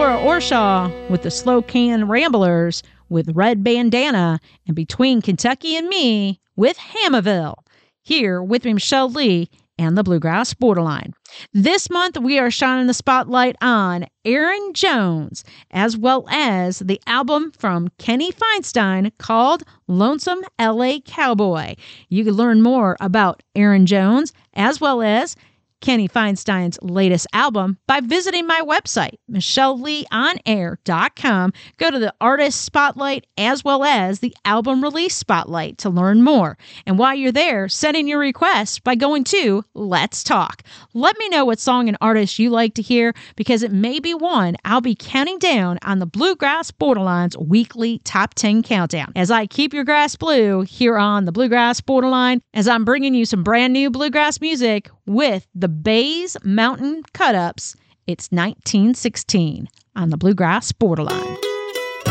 Laura Orshaw with the Slow Can Ramblers with Red Bandana, and Between Kentucky and Me with Hammerville. Here with me, Michelle Lee and the Bluegrass Borderline. This month, we are shining the spotlight on Aaron Jones, as well as the album from Kenny Feinstein called Lonesome L.A. Cowboy. You can learn more about Aaron Jones, as well as Kenny Feinstein's latest album by visiting my website, michelleleeonair.com. Go to the artist spotlight as well as the album release spotlight to learn more. And while you're there, send in your requests by going to Let's Talk. Let me know what song and artist you like to hear, because it may be one I'll be counting down on the Bluegrass Borderline's weekly Top 10 countdown. As I keep your grass blue here on the Bluegrass Borderline, as I'm bringing you some brand new bluegrass music with the Bays Mountain Cut-Ups. It's 1916 on the Bluegrass Borderline.